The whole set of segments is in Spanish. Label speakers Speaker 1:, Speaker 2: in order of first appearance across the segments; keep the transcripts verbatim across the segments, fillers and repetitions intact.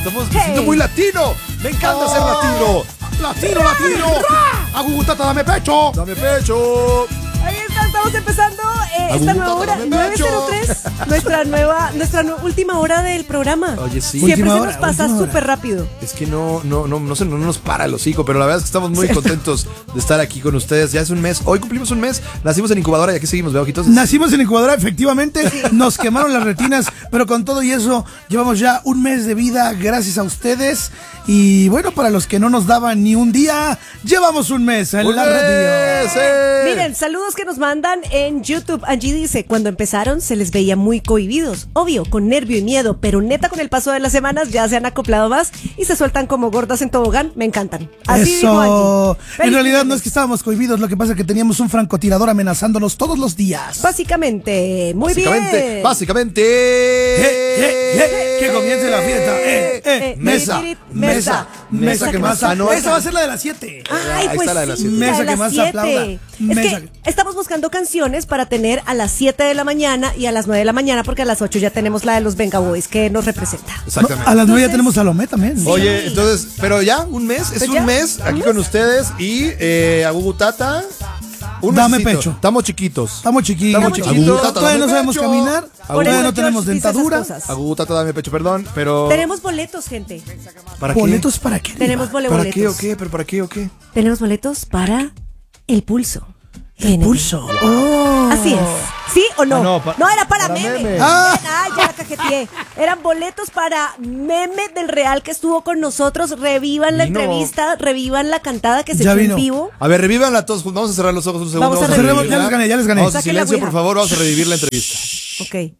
Speaker 1: Estamos hey. siendo muy latino. Me encanta oh. ser latino. Latino, latino. Agugutata, dame pecho. Dame pecho.
Speaker 2: Ahí está, estamos empezando eh, esta nueva hora, nueve cero tres, nuestra nueva, nuestra nu última hora del programa.
Speaker 1: Oye, sí.
Speaker 2: Siempre
Speaker 1: última
Speaker 2: se
Speaker 1: hora,
Speaker 2: nos pasa súper rápido.
Speaker 1: Es que no, no, no, no, se, no nos para el hocico, pero la verdad es que estamos muy ¿Cierto? contentos de estar aquí con ustedes. Ya es un mes, hoy cumplimos un mes, nacimos en incubadora y aquí seguimos, ¿veo, ojitos?
Speaker 3: Nacimos en incubadora, efectivamente, nos quemaron las retinas, pero con todo y eso llevamos ya un mes de vida gracias a ustedes. Y bueno, para los que no nos daban ni un día, llevamos un mes en un la radio.
Speaker 2: Sí. Miren, saludos que nos mandan en YouTube. Angie dice, cuando empezaron se les veía muy cohibidos, obvio, con nervio y miedo, pero neta con el paso de las semanas ya se han acoplado más y se sueltan como gordas en tobogán, me encantan. Así
Speaker 3: Eso, en realidad no es que estábamos cohibidos, lo que pasa es que teníamos un francotirador amenazándonos todos los días.
Speaker 2: Básicamente, muy
Speaker 1: básicamente,
Speaker 2: bien.
Speaker 1: Básicamente,
Speaker 3: eh, eh, eh, que comience la fiesta. Eh, eh, mesa, mesa. Mesa, mesa que más aplauda. Esa va a ser la de las siete.
Speaker 2: Ay, pues
Speaker 1: la de las siete.
Speaker 3: Mesa que más aplauda.
Speaker 2: Es que estamos buscando canciones para tener a las siete de la mañana y a las nueve de la mañana, porque a las ocho ya tenemos la de los Venga Boys que nos representa.
Speaker 1: Exactamente.
Speaker 3: No, a las nueve ya tenemos Salomé también.
Speaker 1: Oye, entonces, pero ya, un mes, es un mes aquí con ustedes y eh, Agugutata. Un
Speaker 3: Dame
Speaker 1: mesecito.
Speaker 3: pecho.
Speaker 1: Estamos chiquitos.
Speaker 3: Estamos chiquitos.
Speaker 1: Estamos chiquitos.
Speaker 3: Todavía no sabemos
Speaker 1: pecho.
Speaker 3: caminar. Todavía no tenemos dentadura.
Speaker 1: Agugutata, dame pecho, perdón, pero...
Speaker 2: Tenemos boletos, gente.
Speaker 1: ¿Para
Speaker 3: ¿Boletos
Speaker 1: qué?
Speaker 3: para qué?
Speaker 2: Tenemos boletos.
Speaker 1: ¿Para qué o qué? ¿Pero para qué o qué?
Speaker 2: Tenemos boletos para El Pulso.
Speaker 3: El Pulso.
Speaker 2: Oh. Así es. ¿Sí o no?
Speaker 1: Ah,
Speaker 2: no,
Speaker 1: no,
Speaker 2: no, era para, para meme.
Speaker 1: meme.
Speaker 2: Ah. ah, ya la cajeteé. Eran boletos para Meme del Real que estuvo con nosotros. Revivan la
Speaker 1: vino.
Speaker 2: entrevista, revivan la cantada que se
Speaker 3: ya
Speaker 2: echó
Speaker 3: vino.
Speaker 2: en vivo.
Speaker 1: A ver, revívanla todos. Vamos a cerrar los ojos un segundo.
Speaker 2: Vamos a
Speaker 3: revivirla. Ya les gané, ya les gané.
Speaker 1: Vamos a silencio, por favor. Vamos a revivir la entrevista.
Speaker 2: Ok.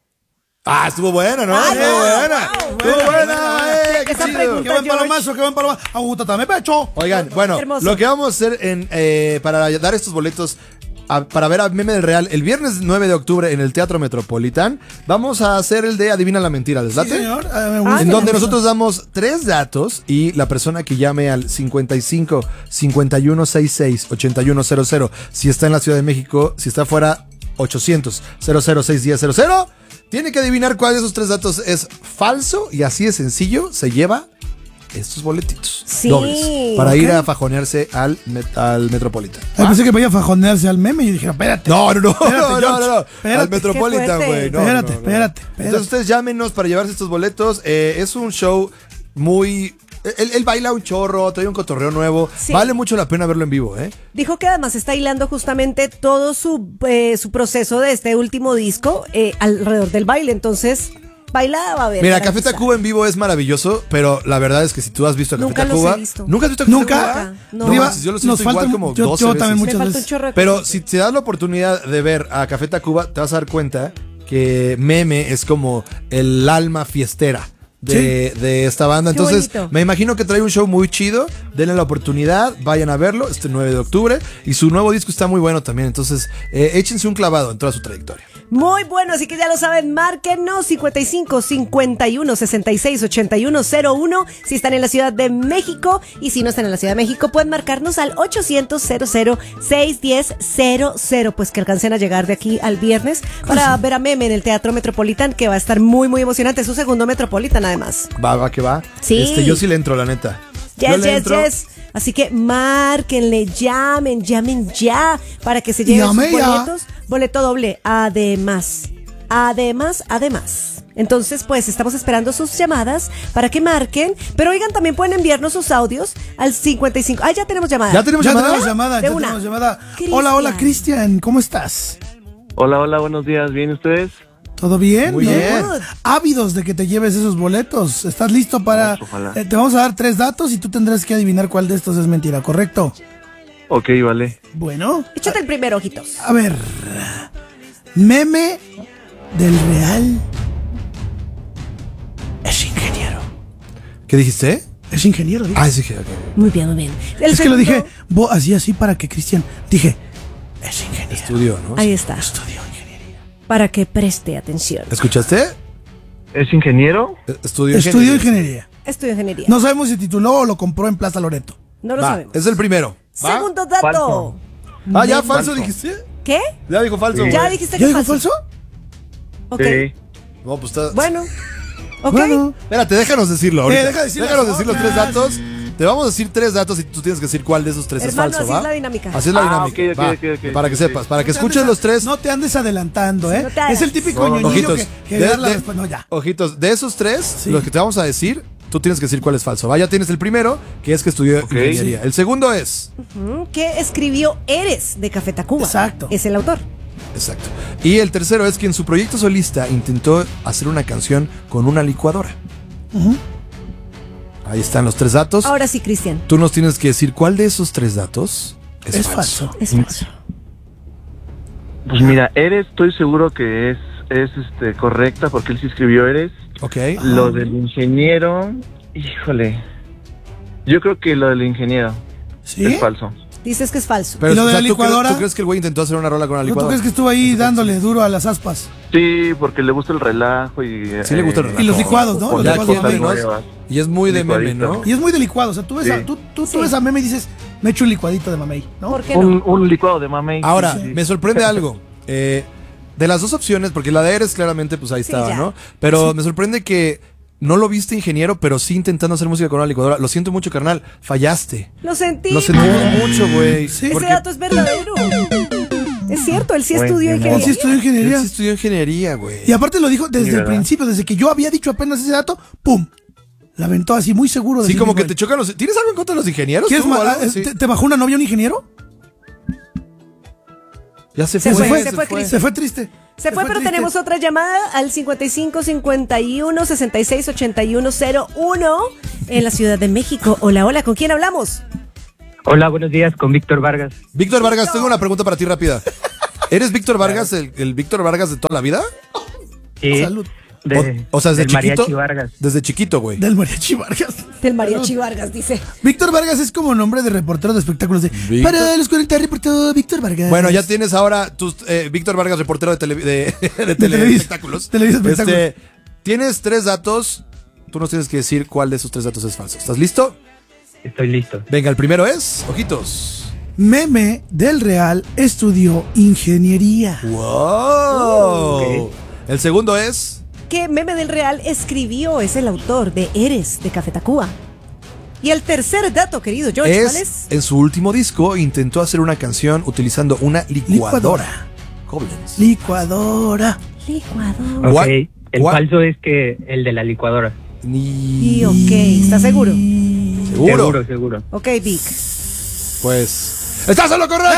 Speaker 1: Ah, estuvo buena, ¿no?
Speaker 2: Ay,
Speaker 1: estuvo
Speaker 2: no,
Speaker 1: buena.
Speaker 2: wow,
Speaker 1: Estuvo
Speaker 2: buena,
Speaker 1: buena. Eh, qué
Speaker 2: Esa
Speaker 1: chido.
Speaker 2: pregunta,
Speaker 3: Qué buen
Speaker 2: George.
Speaker 3: palomazo, qué buen palomazo. Agugutata, dame pecho.
Speaker 1: Oigan, bueno,
Speaker 2: Hermoso.
Speaker 1: lo que vamos a hacer en, eh, para dar estos boletos a, para ver a Meme del Real el viernes nueve de octubre en el Teatro Metropolitan, vamos a hacer el de Adivina la Mentira, ¿les late?
Speaker 3: Sí, señor.
Speaker 2: Ah,
Speaker 1: En donde nosotros damos tres datos y la persona que llame al cincuenta y cinco, cincuenta y uno sesenta y seis, ochenta y uno cero cero, si está en la Ciudad de México, si está fuera, ochocientos, cero cero seis uno cero cero, tiene que adivinar cuál de esos tres datos es falso y así de sencillo se lleva estos boletitos
Speaker 2: Sí,
Speaker 1: dobles para
Speaker 2: okay.
Speaker 1: ir a fajonearse al, met, al Metropolitan.
Speaker 3: Ay, pensé que vaya a fajonearse al meme y dije, espérate.
Speaker 1: No, no, no,
Speaker 3: Espérate,
Speaker 1: no, no,
Speaker 3: George,
Speaker 1: no, no.
Speaker 3: espérate.
Speaker 1: Al Metropolitan, güey. No,
Speaker 3: espérate,
Speaker 1: no, no, no.
Speaker 3: espérate, espérate.
Speaker 1: Entonces ustedes llámenos para llevarse estos boletos. Eh, es un show muy... Él, él baila un chorro, trae un cotorreo nuevo. Sí. Vale mucho la pena verlo en vivo, ¿eh?
Speaker 2: Dijo que además está hilando justamente todo su, eh, su proceso de este último disco eh, alrededor del baile. Entonces, baila va a ver.
Speaker 1: Mira, Café Tacuba en vivo es maravilloso, pero la verdad es que si tú has visto a Café
Speaker 2: Nunca
Speaker 1: Tacuba...
Speaker 2: Los he visto.
Speaker 1: ¿Nunca has visto a Café
Speaker 3: ¿Nunca?
Speaker 1: Tacuba?
Speaker 2: No.
Speaker 1: No,
Speaker 3: Diva,
Speaker 1: yo los he
Speaker 3: nos
Speaker 1: visto igual
Speaker 3: falta,
Speaker 1: como
Speaker 3: yo,
Speaker 1: doce
Speaker 3: yo
Speaker 1: veces.
Speaker 3: también
Speaker 2: Me
Speaker 3: muchas
Speaker 2: falta un
Speaker 3: veces.
Speaker 2: chorro de
Speaker 1: Pero
Speaker 2: cosas.
Speaker 1: si te das la oportunidad de ver a Café Tacuba, te vas a dar cuenta que Meme es como el alma fiestera de, sí. de esta banda.
Speaker 2: Qué
Speaker 1: Entonces,
Speaker 2: bonito.
Speaker 1: Me imagino que trae un show muy chido. Denle la oportunidad, vayan a verlo este nueve de octubre. Y su nuevo disco está muy bueno también. Entonces, eh, échense un clavado en toda su trayectoria.
Speaker 2: Muy bueno, así que ya lo saben, márquenos cincuenta y cinco, cincuenta y uno, sesenta y seis, ochenta y uno cero uno si están en la Ciudad de México, y si no están en la Ciudad de México pueden marcarnos al ochocientos, cero cero, seis uno cero, cero cero, pues que alcancen a llegar de aquí al viernes para ver a Meme en el Teatro Metropolitan, que va a estar muy muy emocionante, es su segundo Metropolitan además.
Speaker 1: Va, va, que va.
Speaker 2: Sí.
Speaker 1: Este, yo sí le entro, la neta. Yo
Speaker 2: Yes,
Speaker 1: le
Speaker 2: yes,
Speaker 1: entro.
Speaker 2: yes. Así que márquenle, llamen, llamen ya para que se lleven
Speaker 3: Llame
Speaker 2: sus
Speaker 3: ya.
Speaker 2: boletos. Boleto doble, además. Además, además. Entonces, pues, estamos esperando sus llamadas para que marquen. Pero oigan, también pueden enviarnos sus audios al cincuenta y cinco. Ah, ya tenemos llamada.
Speaker 1: ¿Ya tenemos
Speaker 3: Ya
Speaker 1: llamada?
Speaker 3: tenemos llamada,
Speaker 2: De
Speaker 3: ya
Speaker 2: una.
Speaker 3: tenemos llamada.
Speaker 2: Cristian.
Speaker 3: Hola, hola, Cristian, ¿cómo estás?
Speaker 4: Hola, hola, buenos días. ¿Bien ustedes?
Speaker 3: ¿Todo bien?
Speaker 1: Muy bien.
Speaker 3: Ávidos de que te lleves esos boletos. ¿Estás listo para...?
Speaker 4: Vamos, ojalá.
Speaker 3: Eh, te vamos a dar tres datos y tú tendrás que adivinar cuál de estos es mentira, ¿correcto?
Speaker 4: Ok, vale.
Speaker 3: Bueno.
Speaker 2: Échate el primero, ojitos.
Speaker 3: A ver. Meme del Real es ingeniero.
Speaker 1: ¿Qué dijiste?
Speaker 3: Es ingeniero, dije.
Speaker 1: Ah, sí, ok.
Speaker 2: Muy bien, muy bien. El
Speaker 3: es que lo
Speaker 2: segundo-
Speaker 3: dije bo- así, así para que Cristian... Dije, es ingeniero.
Speaker 1: Estudio, ¿no?
Speaker 2: Ahí está.
Speaker 3: Estudió ingeniería.
Speaker 2: Para que preste atención.
Speaker 1: ¿Escuchaste?
Speaker 4: ¿Es ingeniero?
Speaker 1: Eh, Estudio
Speaker 3: Estudió ingeniería.
Speaker 2: Estudio ingeniería.
Speaker 3: No sabemos si tituló o lo compró en Plaza Loreto.
Speaker 2: No lo
Speaker 1: Va,
Speaker 2: sabemos.
Speaker 1: es el primero. ¿Va?
Speaker 2: Segundo dato.
Speaker 4: Falso.
Speaker 1: Ah, ya, falso,
Speaker 4: Falso.
Speaker 1: dijiste.
Speaker 2: ¿Qué?
Speaker 1: Ya dijo falso.
Speaker 4: Sí.
Speaker 2: Ya
Speaker 1: güey.
Speaker 2: dijiste
Speaker 3: ¿Ya
Speaker 2: que
Speaker 3: dijo
Speaker 2: falso.
Speaker 3: falso?
Speaker 2: Ok.
Speaker 4: Sí.
Speaker 1: No, pues está.
Speaker 2: Bueno, ¿Ok?
Speaker 3: Bueno,
Speaker 1: Espérate, déjanos decirlo ahorita.
Speaker 3: Eh, deja decir las
Speaker 1: déjanos decir los tres
Speaker 3: otras.
Speaker 1: datos. Te vamos a decir tres datos y tú tienes que decir cuál de esos tres
Speaker 2: Hermano,
Speaker 1: es falso,
Speaker 2: así
Speaker 1: ¿va?
Speaker 2: es la dinámica.
Speaker 1: Así es la
Speaker 4: Ah,
Speaker 1: dinámica.
Speaker 4: ok, ok,
Speaker 1: va.
Speaker 4: ok, ok,
Speaker 1: Para que
Speaker 4: sí, sí.
Speaker 1: sepas, para que
Speaker 3: no te
Speaker 1: escuches
Speaker 3: andes-
Speaker 1: los tres.
Speaker 3: No te andes adelantando, ¿eh?
Speaker 2: No te hagas.
Speaker 3: Es el típico
Speaker 4: No, no, no.
Speaker 3: ñoñillo
Speaker 1: Ojitos,
Speaker 3: que, que
Speaker 1: de-
Speaker 3: da la
Speaker 1: de-
Speaker 3: respuesta. No, ya.
Speaker 1: Ojitos, de esos tres,
Speaker 3: Sí.
Speaker 1: los que te vamos a decir, tú tienes que decir cuál es falso. ¿Va? Ya tienes el primero, que es que estudió
Speaker 4: Ok.
Speaker 1: ingeniería. El segundo es.
Speaker 2: Ujú, ¿Qué escribió Eres de Café Tacuba?
Speaker 3: Exacto.
Speaker 2: Es el autor.
Speaker 1: Exacto. Y el tercero es que en su proyecto solista intentó hacer una canción con una licuadora. Ahí están los tres datos.
Speaker 2: Ahora sí, Cristian.
Speaker 1: Tú nos tienes que decir cuál de esos tres datos es,
Speaker 3: Es
Speaker 1: falso.
Speaker 3: falso.
Speaker 2: Es falso.
Speaker 4: Pues mira, Eres, estoy seguro que es, es este, correcta porque él sí escribió Eres.
Speaker 1: Ok.
Speaker 4: Lo del ingeniero, híjole. Yo creo que lo del ingeniero
Speaker 3: ¿Sí?
Speaker 4: es falso.
Speaker 2: Dices que es falso.
Speaker 1: Pero,
Speaker 3: ¿Y lo de la
Speaker 1: ¿tú crees-
Speaker 3: licuadora?
Speaker 1: ¿tú crees que el güey intentó hacer una rola con una
Speaker 3: ¿No ¿Tú
Speaker 1: licuadora?
Speaker 3: crees que estuvo ahí dándole duro a las aspas?
Speaker 4: Sí, porque le gusta el relajo y...
Speaker 1: Sí le gusta el relajo.
Speaker 3: Y los licuados, ¿no?
Speaker 4: Con
Speaker 3: Los
Speaker 1: Ya
Speaker 3: licuados
Speaker 1: quién
Speaker 3: de
Speaker 1: menos.
Speaker 3: meme.
Speaker 4: nuevas.
Speaker 1: Y es muy de meme,
Speaker 4: Licuadito.
Speaker 1: ¿no?
Speaker 3: Y es muy de licuado. O sea, tú ves,
Speaker 4: Sí.
Speaker 3: a, tú, tú, tú
Speaker 2: Sí.
Speaker 3: ves a meme y dices, me echo un licuadito de mamey, ¿no?
Speaker 2: ¿Por qué no?
Speaker 4: Un, un licuado de mamey.
Speaker 1: Ahora,
Speaker 4: Sí, sí.
Speaker 1: me sorprende algo. Eh, de las dos opciones, porque la de Eres claramente, pues ahí
Speaker 2: Sí,
Speaker 1: estaba,
Speaker 2: ya.
Speaker 1: ¿no? Pero me sorprende que no lo viste ingeniero, pero sí intentando hacer música con una licuadora. Lo siento mucho, carnal. Fallaste.
Speaker 2: Lo sentí.
Speaker 1: Lo sentimos mucho, güey.
Speaker 3: Sí.
Speaker 2: Ese
Speaker 1: Porque
Speaker 2: dato es verdadero. Es cierto, él sí
Speaker 4: Bueno,
Speaker 2: estudió
Speaker 4: ni modo.
Speaker 3: Él
Speaker 2: ingeniería.
Speaker 3: sí estudió
Speaker 1: él
Speaker 3: ingeniería.
Speaker 1: sí estudió ingeniería, güey.
Speaker 3: Y aparte lo dijo desde
Speaker 4: Sí,
Speaker 3: el
Speaker 4: ¿verdad?
Speaker 3: principio, desde que yo había dicho apenas ese dato, ¡pum! La aventó así, muy seguro de
Speaker 1: Sí,
Speaker 3: sí
Speaker 1: como
Speaker 3: mismo
Speaker 1: que te
Speaker 3: él.
Speaker 1: chocan los... ¿Tienes algo en contra de los ingenieros?
Speaker 3: ¿Quieres
Speaker 1: tú, o
Speaker 3: ma-
Speaker 1: algo?
Speaker 3: ah,
Speaker 1: Sí.
Speaker 3: ¿te, te bajó una novia un ingeniero?
Speaker 1: Ya se
Speaker 2: Se
Speaker 1: fue.
Speaker 2: fue, se fue, Cris.
Speaker 3: Se fue triste.
Speaker 2: Se fue, pero
Speaker 3: triste.
Speaker 2: tenemos otra llamada al cincuenta y cinco cincuenta y uno sesenta y seis ochenta y uno cero uno en la Ciudad de México. Hola, hola, ¿con quién hablamos?
Speaker 5: Hola, buenos días, con Víctor Vargas.
Speaker 1: Víctor Vargas, tengo una pregunta para ti rápida. ¿Eres Víctor Vargas, el, el Víctor Vargas de toda la vida?
Speaker 5: Sí,
Speaker 3: Salud.
Speaker 5: de-
Speaker 1: o, o sea, desde
Speaker 5: del
Speaker 1: chiquito.
Speaker 5: Mariachi Vargas.
Speaker 1: Desde chiquito, güey.
Speaker 3: Del Mariachi Vargas.
Speaker 2: Del Mariachi Vargas, dice.
Speaker 3: Víctor Vargas es como nombre de reportero de espectáculos de
Speaker 1: Víctor-
Speaker 3: para los cuarenta reportó Víctor Vargas.
Speaker 1: Bueno, ya tienes ahora tus eh, Víctor Vargas, reportero de, tele, de, de
Speaker 3: Televisa.
Speaker 1: telespectáculos.
Speaker 3: Televisa Espectáculos.
Speaker 1: Este, tienes tres datos. Tú nos tienes que decir cuál de esos tres datos es falso. ¿Estás listo?
Speaker 5: Estoy listo.
Speaker 1: Venga, el primero es. Ojitos.
Speaker 3: Meme del Real estudió ingeniería.
Speaker 1: ¡Wow!
Speaker 5: Ok.
Speaker 1: El segundo es.
Speaker 2: ¿Qué meme del Real escribió? Es el autor de Eres de Café Tacuba. Y el tercer dato, querido George, ¿cuál
Speaker 1: Es,
Speaker 2: es?
Speaker 1: en su último disco intentó hacer una canción utilizando una licuadora.
Speaker 3: Licuadora.
Speaker 1: Koblenz.
Speaker 3: Licuadora.
Speaker 2: Licuador.
Speaker 5: Ok,
Speaker 1: What?
Speaker 5: el
Speaker 1: What?
Speaker 5: falso es que el de la licuadora.
Speaker 1: Ni...
Speaker 2: Y ok, ¿estás seguro?
Speaker 1: ¿Seguro?
Speaker 5: Seguro, seguro.
Speaker 2: Ok, Vic.
Speaker 1: Pues. ¡Estás en lo correcto!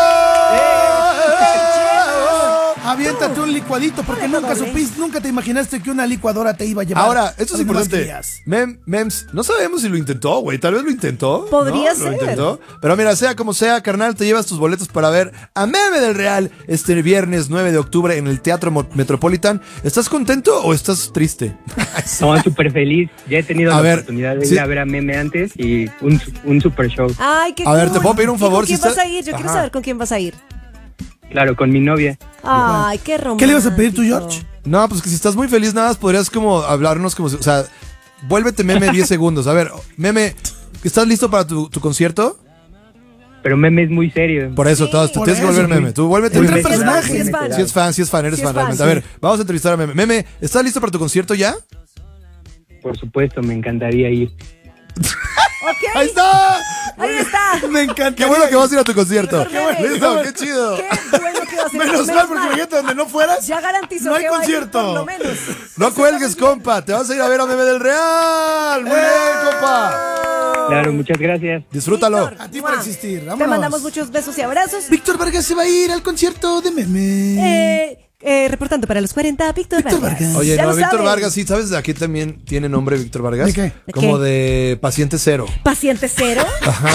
Speaker 3: Aviéntate un licuadito porque
Speaker 2: Bueno,
Speaker 3: nunca
Speaker 2: doble.
Speaker 3: supiste, nunca te imaginaste que una licuadora te iba a llevar.
Speaker 1: Ahora, esto es
Speaker 3: donde más
Speaker 1: importante.
Speaker 3: querías.
Speaker 1: Mem, Mems, no sabemos si lo intentó, güey. Tal vez lo intentó.
Speaker 2: Podría
Speaker 1: ¿no? Lo
Speaker 2: ser.
Speaker 1: intentó. Pero mira, sea como sea, carnal, te llevas tus boletos para ver a Meme del Real este viernes nueve de octubre en el Teatro Mo- Metropolitan. ¿Estás contento o estás triste?
Speaker 5: No, súper feliz. Ya he tenido
Speaker 1: A
Speaker 5: la
Speaker 1: ver,
Speaker 5: oportunidad de
Speaker 1: sí.
Speaker 5: ir a ver a Meme antes y un, un super show.
Speaker 2: Ay, qué
Speaker 1: A ver,
Speaker 2: cool.
Speaker 1: ¿te puedo pedir un
Speaker 2: ¿Y
Speaker 1: favor?
Speaker 2: ¿Con quién
Speaker 1: Si
Speaker 2: vas
Speaker 1: está-
Speaker 2: a ir? Yo quiero
Speaker 1: Ajá.
Speaker 2: saber con quién vas a ir.
Speaker 5: Claro, con mi novia.
Speaker 2: Ay, qué romántico.
Speaker 3: ¿Qué le ibas a pedir tú, George?
Speaker 1: No, pues que si estás muy feliz, nada más podrías como hablarnos como si. O sea, vuélvete Meme diez segundos. A ver, Meme, ¿estás listo para tu, tu concierto?
Speaker 5: Pero Meme es muy serio.
Speaker 1: Por eso,
Speaker 2: Sí.
Speaker 1: todos, te
Speaker 3: Por
Speaker 1: tienes que
Speaker 3: eso,
Speaker 1: volver
Speaker 3: güey.
Speaker 1: Meme. Tú vuélvete
Speaker 3: Entra
Speaker 1: Meme.
Speaker 3: en personaje.
Speaker 2: Sí es fan.
Speaker 1: Si es fan, si es fan, eres
Speaker 2: Sí es
Speaker 1: fan,
Speaker 2: fan,
Speaker 1: realmente. A
Speaker 2: sí.
Speaker 1: ver, vamos a entrevistar a Meme. Meme, ¿estás listo para tu concierto ya?
Speaker 5: Por supuesto, me encantaría ir.
Speaker 2: Ok,
Speaker 1: ¡Ahí está!
Speaker 2: ahí está.
Speaker 3: Me encanta.
Speaker 1: ¡Qué bueno que vas a ir a tu concierto!
Speaker 2: Qué bueno.
Speaker 1: ¡Listo! ¡Qué chido!
Speaker 2: Qué bueno que va a ser.
Speaker 3: Menos mal, porque imagínate donde no fueras.
Speaker 2: Ya garantizó
Speaker 3: No hay
Speaker 2: que va a ir
Speaker 3: concierto.
Speaker 2: por lo menos.
Speaker 1: No cuelgues, compa. Te vas a ir a ver a Meme del Real. Muy bien, compa.
Speaker 5: Claro, muchas gracias.
Speaker 1: Disfrútalo.
Speaker 2: Víctor,
Speaker 3: A ti por
Speaker 2: ¡mua!
Speaker 3: existir,
Speaker 2: Te
Speaker 3: vámonos.
Speaker 2: mandamos muchos besos y abrazos.
Speaker 3: Víctor Vargas se va a ir al concierto de Meme.
Speaker 2: Eh, eh, reportando para los cuarenta, Víctor,
Speaker 3: Víctor
Speaker 2: Vargas.
Speaker 3: Vargas.
Speaker 1: Oye,
Speaker 2: Ya
Speaker 1: no,
Speaker 2: lo
Speaker 1: Víctor
Speaker 2: saben.
Speaker 1: Vargas, sí, ¿sabes de aquí también tiene nombre Víctor Vargas?
Speaker 3: ¿De qué?
Speaker 2: ¿De
Speaker 1: Como
Speaker 2: qué?
Speaker 1: de paciente cero.
Speaker 2: Paciente cero.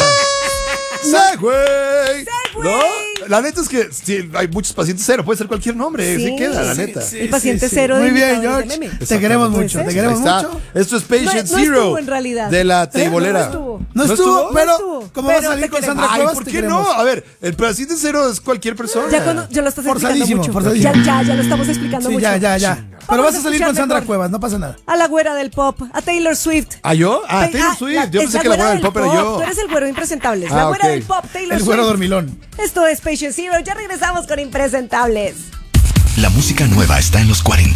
Speaker 1: ¡Segway!
Speaker 2: Segway.
Speaker 1: ¿No? La neta es que sí, hay muchos pacientes cero, puede ser cualquier nombre,
Speaker 2: Sí,
Speaker 1: sí, queda, la
Speaker 2: sí,
Speaker 1: neta.
Speaker 3: sí.
Speaker 2: El paciente cero de
Speaker 3: Muy bien,
Speaker 2: invitado
Speaker 3: George.
Speaker 2: de Meme.
Speaker 3: Te queremos
Speaker 1: Exactamente.
Speaker 3: mucho, te
Speaker 2: Ahí
Speaker 3: queremos
Speaker 1: Ahí está.
Speaker 3: mucho.
Speaker 1: Esto es Patient
Speaker 2: No- no
Speaker 1: Zero.
Speaker 2: estuvo en realidad.
Speaker 1: De la
Speaker 2: ¿Eh?
Speaker 1: teibolera.
Speaker 2: No estuvo.
Speaker 3: No estuvo, pero
Speaker 2: estuvo.
Speaker 3: como vas a
Speaker 2: Pero
Speaker 3: salir
Speaker 2: te
Speaker 3: con
Speaker 2: queremos.
Speaker 3: Sandra
Speaker 1: Ay,
Speaker 3: Cuevas,
Speaker 1: ¿por
Speaker 3: te
Speaker 1: qué
Speaker 3: queremos.
Speaker 1: no? A ver, el paciente cero es cualquier persona.
Speaker 2: Ya, cuando, ya lo estás explicando
Speaker 3: Forzadísimo,
Speaker 2: mucho.
Speaker 3: forzadísimo.
Speaker 2: Ya, ya, ya lo estamos explicando
Speaker 3: Sí,
Speaker 2: mucho.
Speaker 3: ya, ya, ya. Pero
Speaker 2: Vamos
Speaker 3: vas
Speaker 2: a
Speaker 3: a salir
Speaker 2: escuchar
Speaker 3: con Sandra
Speaker 2: mejor.
Speaker 3: Cuevas, no pasa nada.
Speaker 2: A la güera del pop, a Taylor Swift.
Speaker 1: ¿Ah, yo? Ah,
Speaker 2: Pe-
Speaker 1: Taylor
Speaker 2: ah,
Speaker 1: Swift.
Speaker 2: la-
Speaker 1: Yo
Speaker 2: es
Speaker 1: pensé
Speaker 2: la
Speaker 1: que la
Speaker 2: güera
Speaker 1: buena del pop era yo.
Speaker 2: Tú eres el güero impresentables. La
Speaker 1: Ah,
Speaker 2: güera
Speaker 1: ok.
Speaker 2: del pop, Taylor
Speaker 3: El
Speaker 2: Swift.
Speaker 3: güero dormilón.
Speaker 2: Esto es Patient Zero. Ya regresamos con Impresentables.
Speaker 6: La música nueva está en los cuarenta.